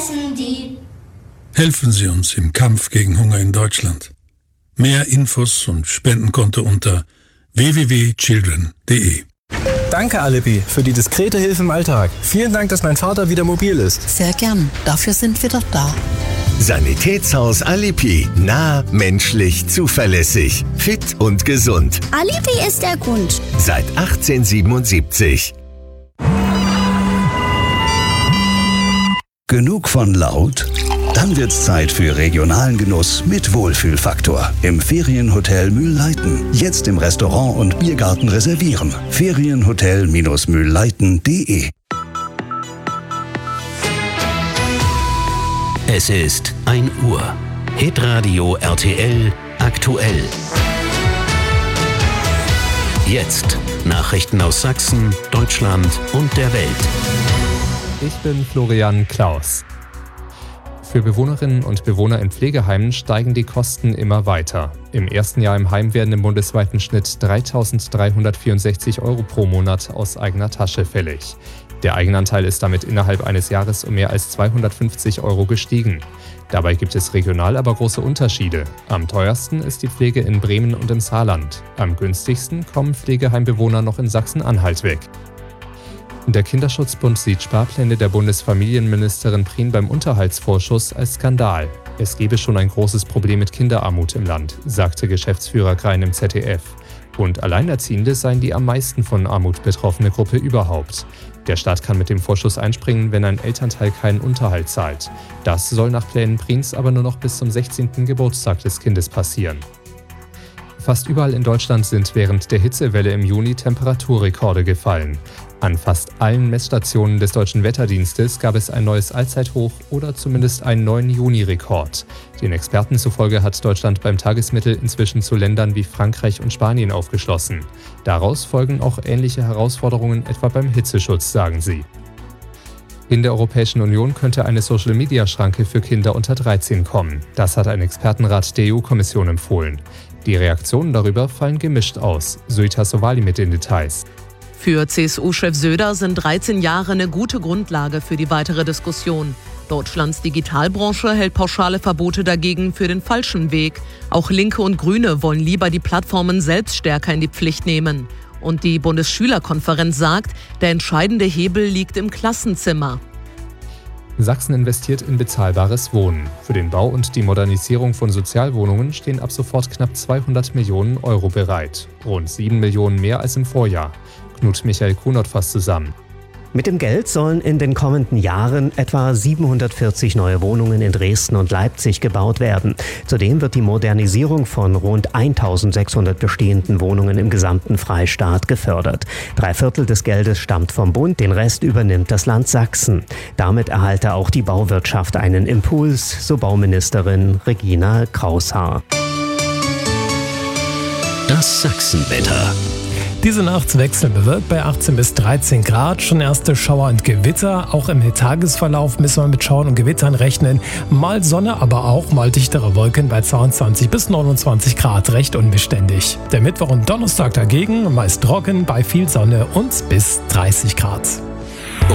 essen die. Helfen Sie uns im Kampf gegen Hunger in Deutschland. Mehr Infos und Spendenkonto unter www.children.de. Danke, Alibi, für die diskrete Hilfe im Alltag. Vielen Dank, dass mein Vater wieder mobil ist. Sehr gern. Dafür sind wir doch da. Sanitätshaus Alibi. Nah, menschlich, zuverlässig, fit und gesund. Alibi ist der Grund. Seit 1877. Genug von laut? Dann wird's Zeit für regionalen Genuss mit Wohlfühlfaktor im Ferienhotel Mühlleiten. Jetzt im Restaurant und Biergarten reservieren. Ferienhotel-mühlleiten.de. Es ist 1 Uhr. Hitradio RTL aktuell. Jetzt Nachrichten aus Sachsen, Deutschland und der Welt. Ich bin Florian Klaus. Für Bewohnerinnen und Bewohner in Pflegeheimen steigen die Kosten immer weiter. Im ersten Jahr im Heim werden im bundesweiten Schnitt 3.364 € pro Monat aus eigener Tasche fällig. Der Eigenanteil ist damit innerhalb eines Jahres um mehr als 250 € gestiegen. Dabei gibt es regional aber große Unterschiede. Am teuersten ist die Pflege in Bremen und im Saarland. Am günstigsten kommen Pflegeheimbewohner noch in Sachsen-Anhalt weg. Der Kinderschutzbund sieht Sparpläne der Bundesfamilienministerin Prien beim Unterhaltsvorschuss als Skandal. Es gebe schon ein großes Problem mit Kinderarmut im Land, sagte Geschäftsführer Grein im ZDF. Und Alleinerziehende seien die am meisten von Armut betroffene Gruppe überhaupt. Der Staat kann mit dem Vorschuss einspringen, wenn ein Elternteil keinen Unterhalt zahlt. Das soll nach Plänen Priens aber nur noch bis zum 16. Geburtstag des Kindes passieren. Fast überall in Deutschland sind während der Hitzewelle im Juni Temperaturrekorde gefallen. An fast allen Messstationen des Deutschen Wetterdienstes gab es ein neues Allzeithoch oder zumindest einen neuen Juni-Rekord. Den Experten zufolge hat Deutschland beim Tagesmittel inzwischen zu Ländern wie Frankreich und Spanien aufgeschlossen. Daraus folgen auch ähnliche Herausforderungen etwa beim Hitzeschutz, sagen sie. In der Europäischen Union könnte eine Social-Media-Schranke für Kinder unter 13 kommen. Das hat ein Expertenrat der EU-Kommission empfohlen. Die Reaktionen darüber fallen gemischt aus. Suita Sowali mit den Details. Für CSU-Chef Söder sind 13 Jahre eine gute Grundlage für die weitere Diskussion. Deutschlands Digitalbranche hält pauschale Verbote dagegen für den falschen Weg. Auch Linke und Grüne wollen lieber die Plattformen selbst stärker in die Pflicht nehmen. Und die Bundesschülerkonferenz sagt, der entscheidende Hebel liegt im Klassenzimmer. Sachsen investiert in bezahlbares Wohnen. Für den Bau und die Modernisierung von Sozialwohnungen stehen ab sofort knapp 200 Millionen € bereit. Rund 7 Millionen mehr als im Vorjahr. Knut Michael Kunert fasst zusammen. Mit dem Geld sollen in den kommenden Jahren etwa 740 neue Wohnungen in Dresden und Leipzig gebaut werden. Zudem wird die Modernisierung von rund 1600 bestehenden Wohnungen im gesamten Freistaat gefördert. 3/4 des Geldes stammt vom Bund, den Rest übernimmt das Land Sachsen. Damit erhalte auch die Bauwirtschaft einen Impuls, so Bauministerin Regina Kraushaar. Das Sachsenwetter. Diese Nacht wechseln bewölkt bei 18 bis 13 Grad. Schon erste Schauer und Gewitter. Auch im Tagesverlauf müssen wir mit Schauern und Gewittern rechnen. Mal Sonne, aber auch mal dichtere Wolken bei 22 bis 29 Grad. Recht unbeständig. Der Mittwoch und Donnerstag dagegen meist trocken bei viel Sonne und bis 30 Grad.